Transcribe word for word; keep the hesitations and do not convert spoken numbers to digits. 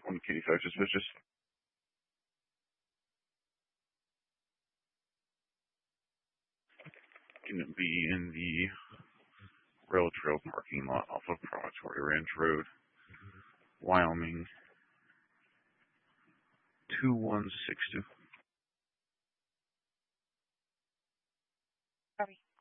one Katy five suspicious. Can it be in the rail trail parking lot off of Promontory Ranch Road, Wyoming, two one six two? Sorry.